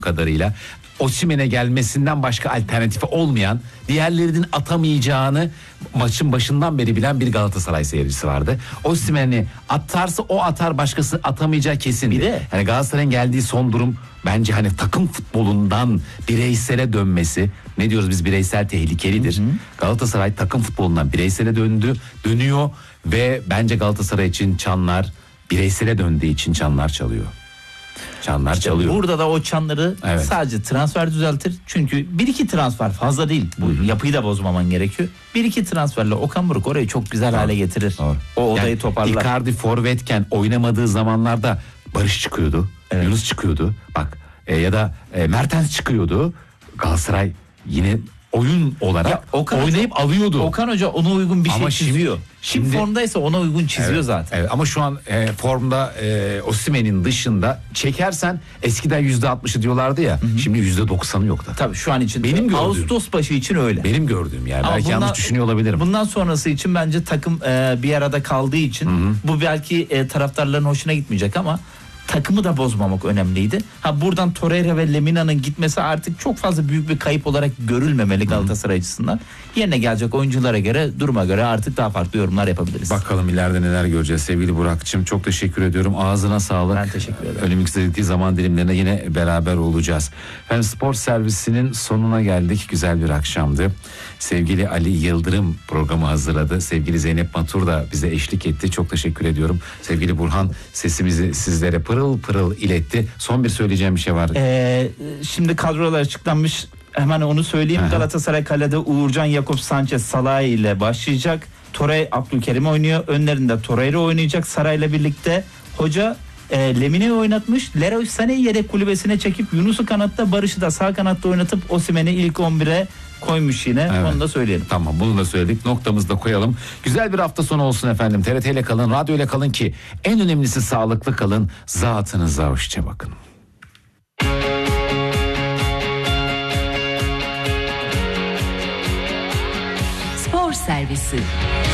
kadarıyla Osimhen'e gelmesinden başka alternatifi olmayan, diğerlerinin atamayacağını maçın başından beri bilen bir Galatasaray seyircisi vardı. Osimhen'i atarsa o atar, başkası atamayacağı kesin. Bir de hani Galatasaray'ın geldiği son durum bence hani takım futbolundan bireysele dönmesi. Ne diyoruz biz, bireysel tehlikelidir. Hı hı. Galatasaray takım futbolundan bireysele dönüyor ve bence Galatasaray için çanlar, bireysele döndüğü için çanlar çalıyor. Çanlar işte çalıyor. Burada da o çanları sadece transfer düzeltir. Çünkü 1-2 transfer fazla değil. Bu yapıyı da bozmaman gerekiyor. 1-2 transferle Okan Buruk orayı çok güzel hale getirir. Doğru. O odayı toparlar. Icardi forvetken oynamadığı zamanlarda Barış çıkıyordu. Evet. Yunus çıkıyordu. Bak ya da Mertens çıkıyordu. Galatasaray yine oyun olarak oynayıp alıyordu. Okan Hoca ona uygun bir şey çiziyor. Şimdi formdaysa ona uygun çiziyor zaten. Evet, ama şu an formda Osimhen'in dışında çekersen eskiden %60'ı diyorlardı ya. Hı-hı. Şimdi %90'ı yok da. Tabii şu an için. Benim gördüğüm. Ağustos başı için öyle. Benim gördüğüm yani. Ama belki yanlış düşünüyor olabilirim. Bundan sonrası için bence takım bir arada kaldığı için bu belki taraftarların hoşuna gitmeyecek ama takımı da bozmamak önemliydi. Buradan Torreira ve Lemina'nın gitmesi artık çok fazla büyük bir kayıp olarak görülmemeli Galatasaray açısından. Yerine gelecek oyunculara göre, duruma göre artık daha farklı yorumlar yapabiliriz. Bakalım ileride neler göreceğiz sevgili Burak'cığım. Çok teşekkür ediyorum. Ağzına sağlık. Ben teşekkür ederim. Önümüzdeki zaman dilimlerine yine beraber olacağız. Efendim, spor servisinin sonuna geldik. Güzel bir akşamdı. Sevgili Ali Yıldırım programı hazırladı. Sevgili Zeynep Matur da bize eşlik etti. Çok teşekkür ediyorum. Sevgili Burhan sesimizi sizlere pırıl pırıl iletti. Son bir söyleyeceğim bir şey var. Şimdi kadrolar açıklanmış. Hemen onu söyleyeyim. Galatasaray kalede Uğurcan, Yakup, Sanchez, Salah ile başlayacak. Torreira, Abdülkerim oynuyor. Önlerinde Torreira oynayacak. Saray'la birlikte hoca Lemine'yi oynatmış. Leroy Sané'yi yedek kulübesine çekip Yunus'u kanatta, Barış'ı da sağ kanatta oynatıp Osimhen'i ilk 11'e koymuş yine. Evet. Onu da söyleyelim. Tamam, bunu da söyledik. Noktamızı da koyalım. Güzel bir hafta sonu olsun efendim. TRT ile kalın, radyo ile kalın ki en önemlisi sağlıklı kalın. Zatınıza hoşça bakın. Spor servisi.